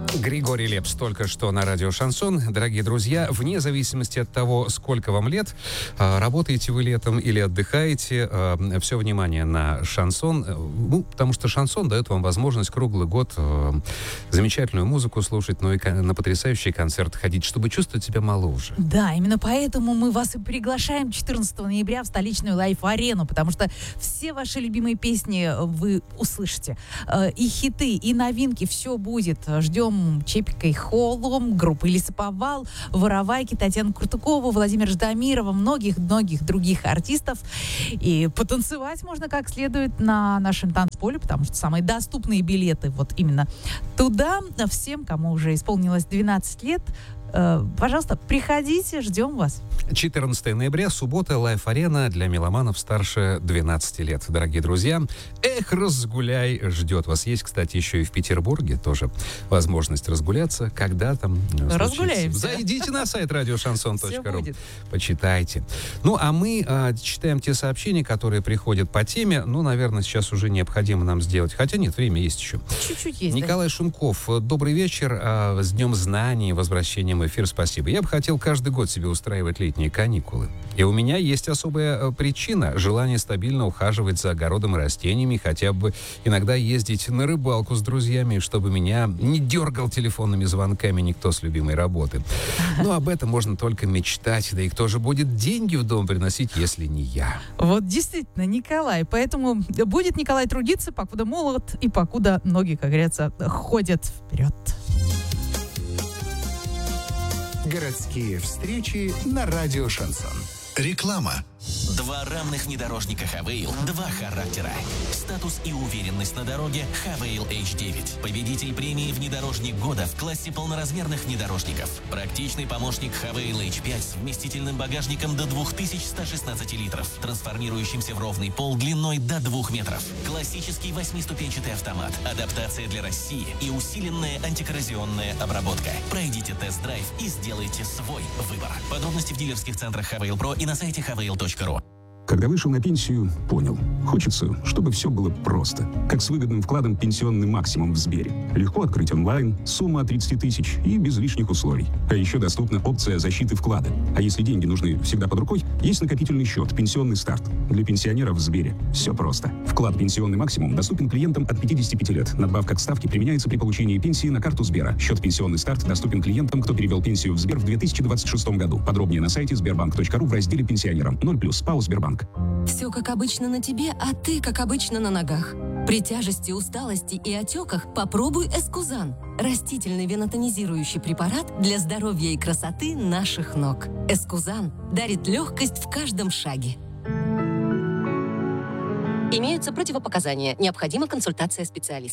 Григорий Лепс только что на радио «Шансон». Дорогие друзья, вне зависимости от того, сколько вам лет, работаете вы летом или отдыхаете, все внимание на шансон. Потому что шансон дает вам возможность круглый год замечательную музыку слушать, но и на потрясающие концерты ходить, чтобы чувствовать себя моложе. Да, именно поэтому мы вас и приглашаем 14 ноября в столичную Лайф-арену, потому что все ваши любимые песни вы услышите. И хиты, и новинки, все будет. Ждем Чепика и Холлом, группы Лесоповал, Воровайки, Татьяну Куртукову, Владимира Ждамирова, многих-многих других артистов. И потанцевать можно как следует на нашем танцполе, потому что самые доступные билеты вот именно туда. Всем, кому уже исполнилось 12 лет, пожалуйста, приходите, ждем вас. 14 ноября, суббота, Лайф-арена для меломанов старше 12 лет. Дорогие друзья, разгуляй ждет вас. Есть, кстати, еще и в Петербурге тоже возможность разгуляться. Когда там разгуляемся. Зайдите на сайт radioshanson.ru. Почитайте. Ну, а мы читаем те сообщения, которые приходят по теме. Ну, наверное, сейчас уже необходимо нам сделать. Хотя нет, время есть еще. Чуть-чуть есть. Николай Шунков. Добрый вечер. С Днем знаний, возвращением в эфир. Спасибо. Я бы хотел каждый год себе устраивать летние каникулы. И у меня есть особая причина. Желание стабильно ухаживать за огородом и растениями, хотя бы иногда ездить на рыбалку с друзьями, чтобы меня не дергал телефонными звонками никто с любимой работы. Но об этом можно только мечтать. Да и кто же будет деньги в дом приносить, если не я? Вот действительно, Николай. Поэтому будет Николай трудиться, покуда молод и покуда ноги, как говорится, ходят вперед. Городские встречи на радио «Шансон». Реклама. Два равных внедорожника Хавейл, два характера. Статус и уверенность на дороге Хавейл H9. Победитель премии «Внедорожник года» в классе полноразмерных внедорожников. Практичный помощник Хавейл H5 с вместительным багажником до 2116 литров, трансформирующимся в ровный пол длиной до 2 метров. Классический 8-ступенчатый автомат, адаптация для России и усиленная антикоррозионная обработка. Пройдите тест-драйв и сделайте свой выбор. Подробности в дилерских центрах Хавейл Про и на сайте havail.ru. Когда вышел на пенсию, понял. Хочется, чтобы все было просто. Как с выгодным вкладом «Пенсионный максимум» в Сбере. Легко открыть онлайн, сумма от 30 тысяч и без лишних условий. А еще доступна опция защиты вклада. А если деньги нужны всегда под рукой, есть накопительный счет «Пенсионный старт». Для пенсионеров в Сбере все просто. Вклад «Пенсионный максимум» доступен клиентам от 55 лет. Надбавка к ставке применяется при получении пенсии на карту Сбера. Счет «Пенсионный старт» доступен клиентам, кто перевел пенсию в Сбер в 2026 году. Подробнее на сайте sberbank.ru в разделе «Пенсионерам». 0+, ПАО «Сбербанк». Все как обычно на тебе, а ты как обычно на ногах. При тяжести, усталости и отеках попробуй Эскузан. Растительный венотонизирующий препарат для здоровья и красоты наших ног. Эскузан дарит легкость в каждом шаге. Имеются противопоказания. Необходима консультация специалиста.